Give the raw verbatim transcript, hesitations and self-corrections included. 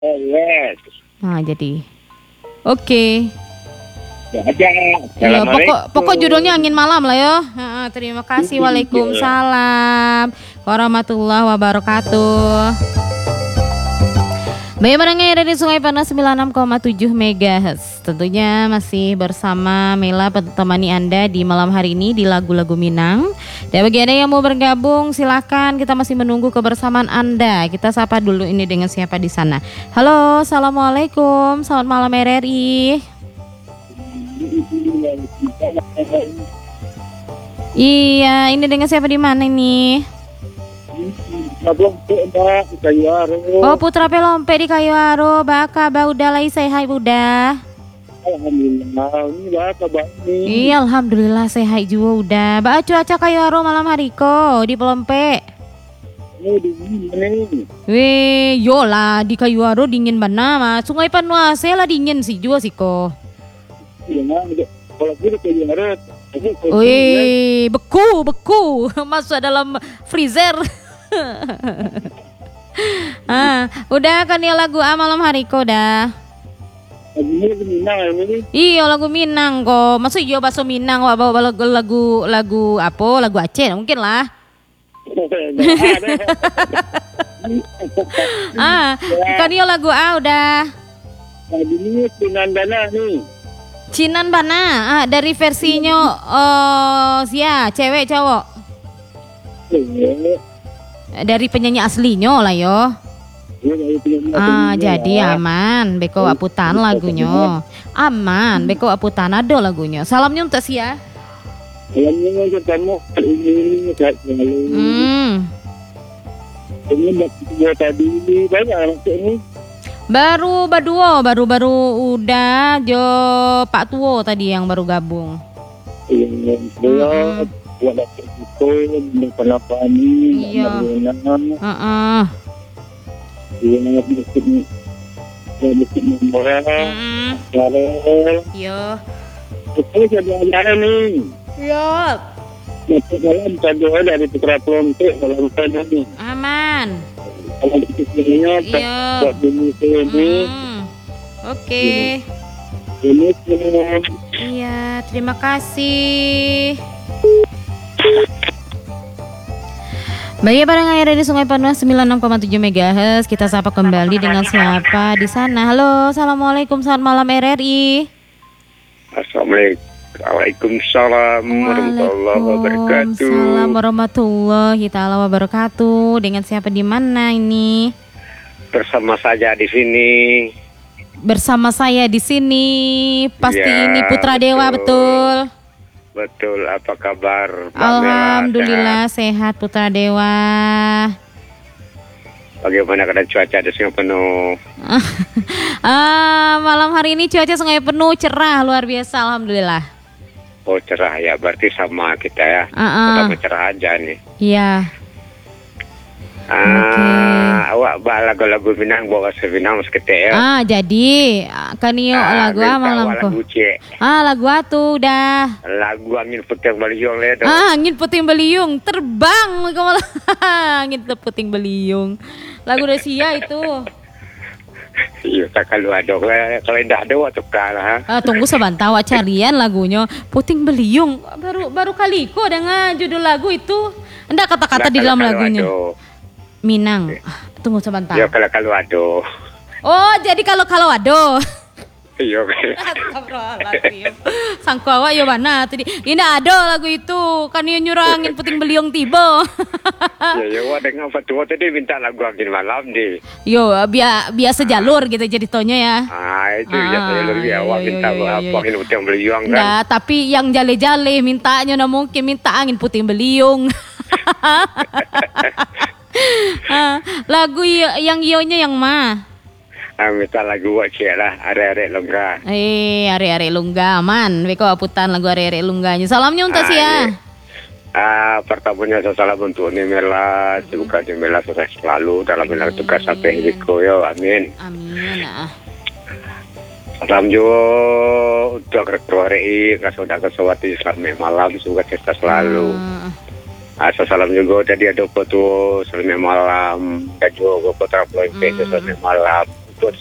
Oh, yes. Nah, jadi. Oke. Ya aja. Ya, pokok pokok judulnya Angin Malam lah ya. Heeh, terima kasih. Waalaikumsalam warahmatullahi wabarakatuh. Baik, barangnya ada di Sungai Panas sembilan puluh enam koma tujuh megahertz. Tentunya masih bersama Mela menemani Anda di malam hari ini di lagu-lagu Minang. Dan bagi Anda yang mau bergabung silahkan, kita masih menunggu kebersamaan Anda. Kita sapa dulu ini dengan siapa di sana. Halo, assalamualaikum, selamat malam R R I. Iya, ini dengan siapa di mana ini? Oh, Putra Pelompe di Kayu Aro. Baka ba udah lai sehat udah. Alhamdulillah, ini baka ba ini. Iya, alhamdulillah sehat juga udah. Ba cuaca Kayu Aro malam hari ko di Pelompe. Ini dingin nih. Weh, yo lah di Kayu Aro dingin benar mah. Sungai Panuase lah dingin sih juga sih ko. Iya, kalau gitu Kayu Aro. Wih, beku, beku. Masuk dalam freezer. Ah, udah kan ya lagu A malam hari kok dah. Lagu Minang ini. Iya, lagu Minang kok. Masuk iya bahasa Minang wah bawa lagu lagu lagu apa? Lagu Aceh mungkin lah. Ah, kan ya lagu A udah. Lagu ini Cinan Bana nih. Cinan Bana, ah, dari versinya oh, sia, cewek cowok. Dari penyanyi aslinya lah yo. Ah, jadi aman. Beko aputan lagunya. Aman. Beko aputan ada lagunya. Salamnya untuk sia. Salamnya untuk kamu ini sehat selalu. Hmm. Ini buat tadi banyak anak ini. Baru berdua, baru-baru udah jo Pak Tuo tadi yang baru gabung. Iya, dia buat dapat itu kenapa ini? Iya. Heeh. Iya, musik musik murah. Heeh. Kalau Yo. itu jadi ajaran nih. Yo. Masuk dalam kado dari Putra Pelompe kalau misalnya nih. Aman. Kalau disini Iya. buat bunyi ini. Hmm. Oke. Ini semua. Iya, terima kasih. Bagi para yang ada di Sungai Panas sembilan puluh enam koma tujuh megahertz, kita sapa kembali dengan siapa di sana. Halo, assalamualaikum, selamat malam R R I. Assalamualaikum. Waalaikumsalam warahmatullahi wabarakatuh. Waalaikumsalam warahmatullahi taala wabarakatuh. Dengan siapa di mana ini? Bersama saja di sini. Bersama saya di sini. Pasti Ya, ini Putra betul. Dewa betul. Betul, apa kabar? Mbak Alhamdulillah Mela, sehat Putra Dewa. bagaimana keadaan cuaca di Sungai Penuh? Ah, malam hari ini cuaca Sungai Penuh cerah luar biasa, alhamdulillah. Oh cerah ya, berarti sama kita ya. Uh-uh. Sama cerah aja nih. Iya. Ah, Oke. awak bah lagu-lagu Minang bawa sebenang sekete ya. Ah, jadi kan iyo Ah, lagu minta apa malam awak ko? lagu cek. Ah, lagu atu udah. Lagu angin puting beliung le tu. Ah, angin puting beliung terbang ke malah. Angin puting beliung. Lagu Rusia itu. Iya, tak kalau ada kalau tidak ada waktu kalah. Ha? Ah, tunggu sebentar wak carian lagunya. Puting beliung baru baru kali ko dengan judul lagu itu. Enggak kata-kata Nah, di dalam kalau- kalau lagunya. ada. Minang. Ah, tunggu sebentar. Ya kalau kalau ada. Oh, jadi kalau kalau aduh. Iya. Astagfirullahaladzim. Sangko awak yo mana tadi. Ini ada lagu itu. Kan dia nyurangin puting beliung tiba. Ya ya, wah dengan Fatua tadi minta lagu angin malam di. Yo, biar biasa jalur gitu jadi tonya ya. Ah itu ya Ah, saya lebih iya, awak iya, minta iya, iya, apa iya. angin puting beliung kan. Enggak, tapi yang jale-jale mintanya na mungkin minta angin puting beliung. Ah, lagu y- yang ionya yang mah. Ah minta lagu buat cek lah, are-are longga. Eh, are-are lungga aman. Beko aputan lagu are-are lungganya. Salamnya untuk Ah, sih ya. iya. Ah, pertamanya saya salam untuk Nimela, semoga Nimela sukses selalu dalam menang tugas sampai hidupku yo, amin. Amin. Ah. Salam juga untuk rektor R I, Kasoda Kasawati selamat malam, semoga sukses selalu. Ah. Asa salam juga tadi ada foto selamat malam, dan juga Putra Pelompe selamat malam.